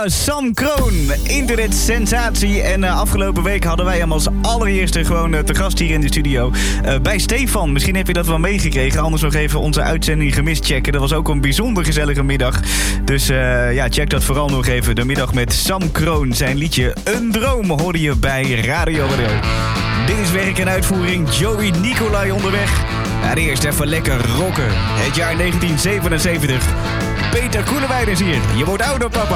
Sam Kroon, internetsensatie. En afgelopen week hadden wij hem als allereerste gewoon te gast hier in de studio. Bij Stefan. Misschien heb je dat wel meegekregen. Anders nog even onze uitzending gemist checken. Dat was ook een bijzonder gezellige middag. Dus check dat vooral nog even. De middag met Sam Kroon. Zijn liedje Een Droom hoorde je bij Radio Radio. Dit is werk en uitvoering. Joey Nicolai onderweg. En eerst even lekker rocken. Het jaar 1977. Peter Koelewijn is hier. Je wordt ouder, papa.